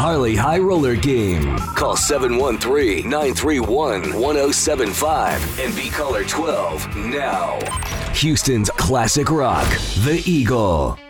Harley High Roller Game. Call 713-931-1075 and be caller 12 now. Houston's classic rock, The Eagle.